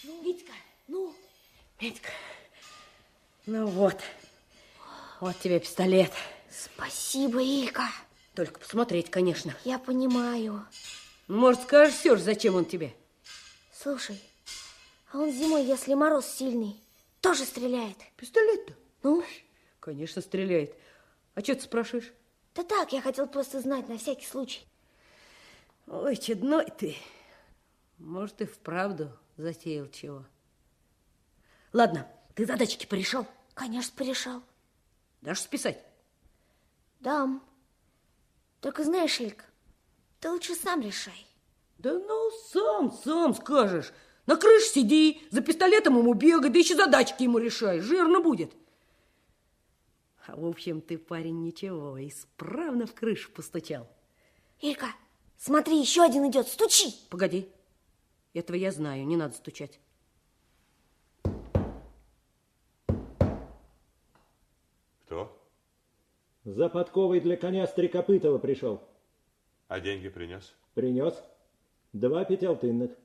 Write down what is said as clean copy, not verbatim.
Витька, ну? Витька, ну вот. Вот тебе пистолет. Спасибо, Илька. Только посмотреть, конечно. Я понимаю. Может, скажешь все же, зачем он тебе? Слушай, а он зимой, если мороз сильный, тоже стреляет? Пистолет-то? Ну? Конечно, стреляет. А что ты спрашиваешь? Да так, я хотел просто знать на всякий случай. Ой, чудной ты. Может, и вправду затеял чего. Ладно, ты задачки порешал? Конечно, порешал. Дашь списать? Дам. Только знаешь, Илька, ты лучше сам решай. Да ну, сам скажешь. На крыше сиди, за пистолетом ему бегай, да еще задачки ему решай. Жирно будет. А в общем, ты, парень, ничего, исправно в крышу постучал. Илька, смотри, еще один идет, стучи. Погоди, этого я знаю, не надо стучать. Кто? За подковой для коня Стрекопытова пришел. А деньги принес? Принес 2 пятиалтынных.